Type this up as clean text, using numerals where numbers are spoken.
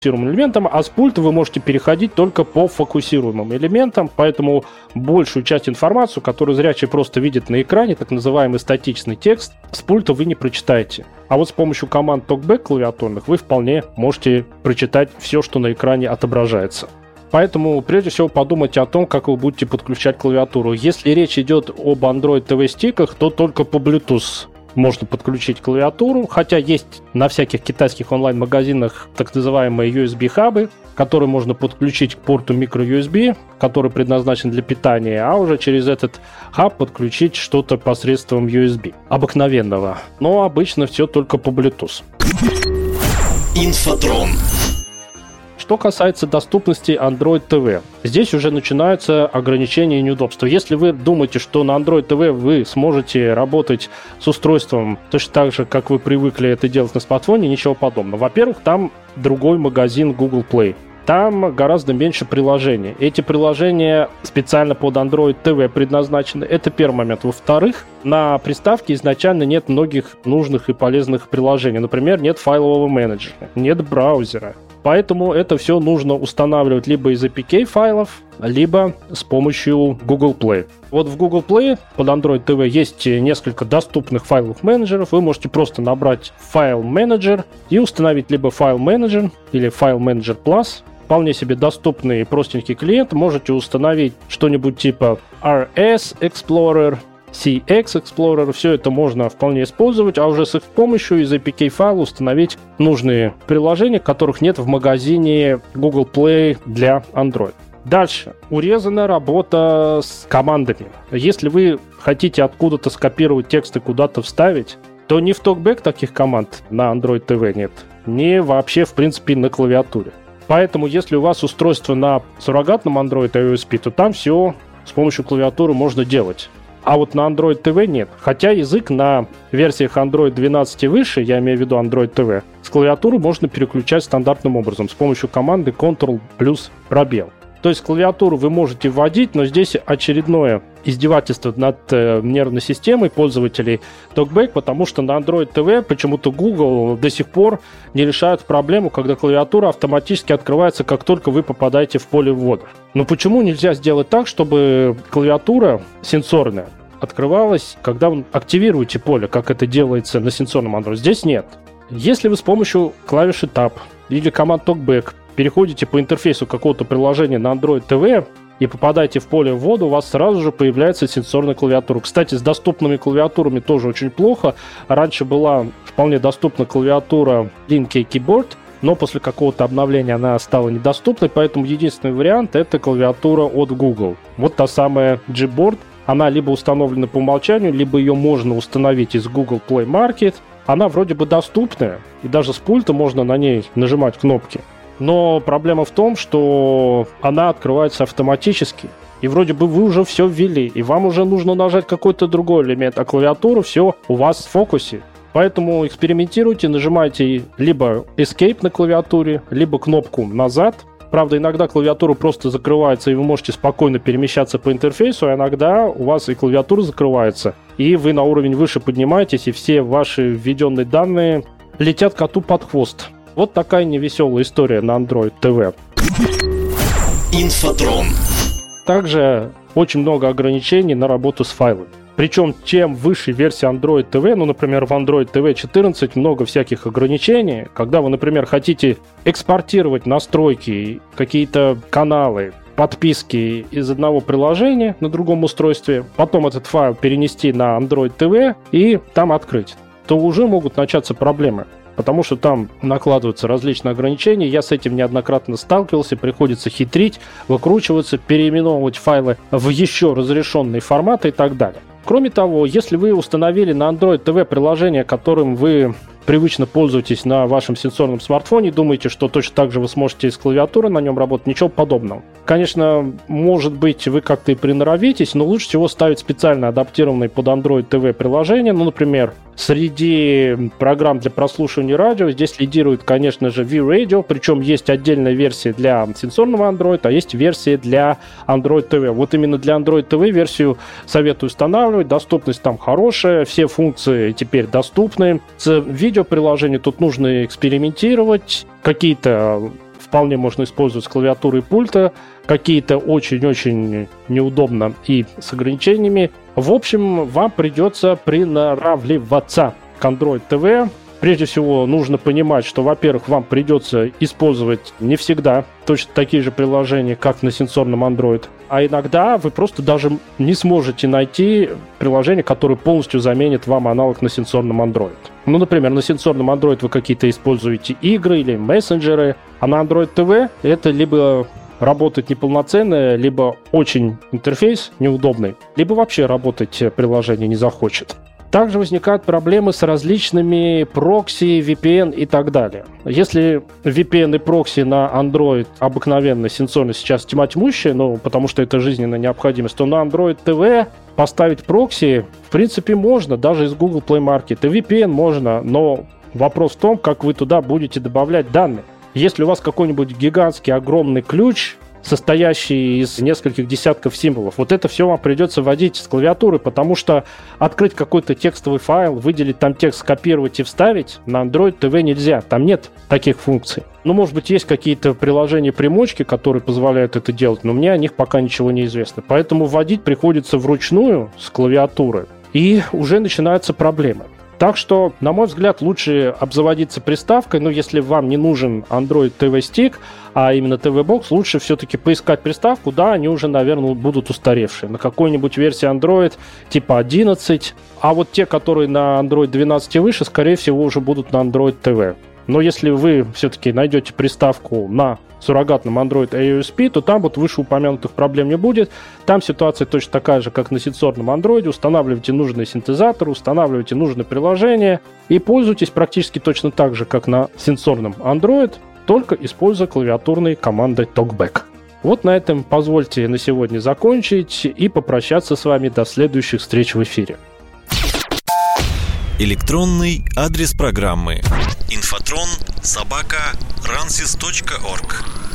элементам, а с пульта вы можете переходить только по фокусируемым элементам, поэтому большую часть информации, которую зрячий просто видит на экране, так называемый статичный текст, с пульта вы не прочитаете. А вот с помощью команд TalkBack клавиатурных вы вполне можете прочитать все, что на экране отображается. Поэтому прежде всего подумайте о том, как вы будете подключать клавиатуру. Если речь идет об Android TV стиках, то только по Bluetooth можно подключить клавиатуру, хотя есть на всяких китайских онлайн-магазинах так называемые USB-хабы, которые можно подключить к порту micro-USB, который предназначен для питания, а уже через этот хаб подключить что-то посредством USB обыкновенного. Но обычно все только по Bluetooth. Инфотрон. Что касается доступности Android TV, здесь уже начинаются ограничения и неудобства. Если вы думаете, что на Android TV вы сможете работать с устройством точно так же, как вы привыкли это делать на смартфоне, ничего подобного. Во-первых, там другой магазин Google Play. Там гораздо меньше приложений. Эти приложения специально под Android TV предназначены. Это первый момент. Во-вторых, на приставке изначально нет многих нужных и полезных приложений. Например, нет файлового менеджера, нет браузера. Поэтому это все нужно устанавливать либо из APK файлов, либо с помощью Google Play. Вот в Google Play под Android TV есть несколько доступных файловых менеджеров. Вы можете просто набрать файл менеджер и установить либо файл менеджер или файл менеджер Plus. Вполне себе доступный и простенький клиент. Можете установить что-нибудь типа RS Explorer, CX Explorer, все это можно вполне использовать, а уже с их помощью из APK файла установить нужные приложения, которых нет в магазине Google Play для Android. Дальше. Урезанная работа с командами. Если вы хотите откуда-то скопировать текст и куда-то вставить, то ни в TalkBack таких команд на Android TV нет, ни вообще, в принципе, на клавиатуре. Поэтому, если у вас устройство на суррогатном Android IOSP, то там все с помощью клавиатуры можно делать. А вот на Android TV нет. Хотя язык на версиях Android 12 и выше, я имею в виду Android TV, с клавиатуры можно переключать стандартным образом с помощью команды Ctrl плюс пробел. То есть клавиатуру вы можете вводить, но здесь очередное издевательство над нервной системой пользователей TalkBack, потому что на Android TV почему-то Google до сих пор не решает проблему, когда клавиатура автоматически открывается, как только вы попадаете в поле ввода. Но почему нельзя сделать так, чтобы клавиатура сенсорная открывалась, когда вы активируете поле, как это делается на сенсорном Android? Здесь нет. Если вы с помощью клавиши Tab или команд TalkBack переходите по интерфейсу какого-то приложения на Android TV и попадаете в поле ввода, у вас сразу же появляется сенсорная клавиатура. Кстати, с доступными клавиатурами тоже очень плохо. Раньше была вполне доступна клавиатура Linkey Keyboard, но после какого-то обновления она стала недоступной, поэтому единственный вариант — это клавиатура от Google. Вот та самая Gboard. Она либо установлена по умолчанию, либо ее можно установить из Google Play Market. Она вроде бы доступная, и даже с пульта можно на ней нажимать кнопки. Но проблема в том, что она открывается автоматически. И вроде бы вы уже все ввели, и вам уже нужно нажать какой-то другой элемент, а клавиатура все у вас в фокусе. Поэтому экспериментируйте, нажимайте либо Escape на клавиатуре, либо кнопку назад. Правда, иногда клавиатура просто закрывается, и вы можете спокойно перемещаться по интерфейсу, а иногда у вас и клавиатура закрывается, и вы на уровень выше поднимаетесь, и все ваши введенные данные летят коту под хвост. Вот такая невеселая история на Android TV. Инфотрон. Также очень много ограничений на работу с файлами. Причем, чем выше версия Android TV, ну, например, в Android TV 14 много всяких ограничений. Когда вы, например, хотите экспортировать настройки, какие-то каналы, подписки из одного приложения на другом устройстве, потом этот файл перенести на Android TV и там открыть, то уже могут начаться проблемы. Потому что там накладываются различные ограничения. Я с этим неоднократно сталкивался. Приходится хитрить, выкручиваться, переименовывать файлы в еще разрешенные форматы и так далее. Кроме того, если вы установили на Android TV приложение, которым вы привычно пользуетесь на вашем сенсорном смартфоне, думаете, что точно так же вы сможете с клавиатуры на нем работать, ничего подобного. Конечно, может быть, вы как-то и приноровитесь, но лучше всего ставить специально адаптированные под Android TV приложения. Ну, например, среди программ для прослушивания радио здесь лидирует, конечно же, V-Radio, причем есть отдельная версия для сенсорного Android, а есть версия для Android TV. Вот именно для Android TV версию советую устанавливать, доступность там хорошая, все функции теперь доступны. С видеоприложением тут нужно экспериментировать, какие-то вполне можно использовать с клавиатуры и пульта, какие-то очень-очень неудобно и с ограничениями. В общем, вам придется приноравливаться к Android TV. Прежде всего, нужно понимать, что, во-первых, вам придется использовать не всегда точно такие же приложения, как на сенсорном Android, а иногда вы просто даже не сможете найти приложение, которое полностью заменит вам аналог на сенсорном Android. Ну, например, на сенсорном Android вы какие-то используете игры или мессенджеры, а на Android TV это либо работает неполноценно, либо очень интерфейс неудобный, либо вообще работать приложение не захочет. Также возникают проблемы с различными прокси, VPN и так далее. Если VPN и прокси на Android обыкновенно сенсорно сейчас тьма тьмущая, потому что это жизненная необходимость, то на Android TV поставить прокси в принципе можно, даже из Google Play Market. И VPN можно, но вопрос в том, как вы туда будете добавлять данные. Если у вас какой-нибудь гигантский огромный ключ, состоящий из нескольких десятков символов. Вот это все вам придется вводить с клавиатуры, потому что открыть какой-то текстовый файл, выделить там текст, скопировать и вставить на Android TV нельзя. Там нет таких функций. Может быть, есть какие-то приложения-примочки, которые позволяют это делать, но мне о них пока ничего не известно. Поэтому вводить приходится вручную с клавиатуры, и уже начинаются проблемы. Так что, на мой взгляд, лучше обзаводиться приставкой, но если вам не нужен Android TV Stick, а именно TV Box, лучше все-таки поискать приставку, да, они уже, наверное, будут устаревшие. На какой-нибудь версии Android типа 11, а вот те, которые на Android 12 и выше, скорее всего, уже будут на Android TV. Но если вы все-таки найдете приставку на суррогатном Android AOSP, то там вот вышеупомянутых проблем не будет. Там ситуация точно такая же, как на сенсорном Android. Устанавливайте нужные синтезаторы, устанавливайте нужные приложения и пользуйтесь практически точно так же, как на сенсорном Android, только используя клавиатурной командой TalkBack. Вот на этом позвольте на сегодня закончить и попрощаться с вами до следующих встреч в эфире. Электронный адрес программы: infotron@ransys.org.